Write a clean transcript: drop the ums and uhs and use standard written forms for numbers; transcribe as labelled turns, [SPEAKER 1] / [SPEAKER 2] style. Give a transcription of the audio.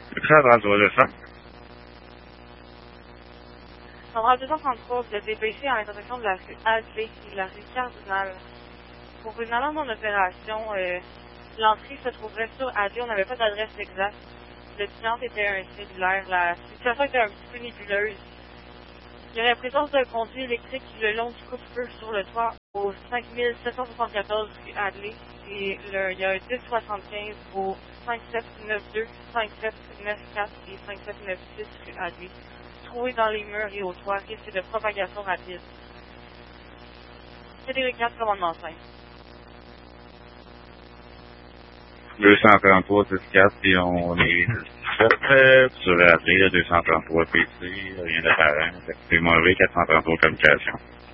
[SPEAKER 1] Central 200.
[SPEAKER 2] Central 233, vous êtes dépêché à l'intersection de la rue Adlé et la rue Cardinal. Pour une allant en opération, l'entrée se trouverait sur Adlé, on n'avait pas d'adresse exacte. Le client était un cellulaire, la situation était un petit peu nébuleuse. Il y aurait présence d'un conduit électrique le long du coupe-feu sur le toit au 5774 rue Adlé. Et il y a un 1075 au 5792, 5794 et 5796 rue Adlé. Trouvé dans les murs et au toit, risque de propagation rapide. Frédéric 4, commandement 5.
[SPEAKER 1] 233 64 et on est sur la 233 PC, rien d'apparent. C'est mauvais 433 communication.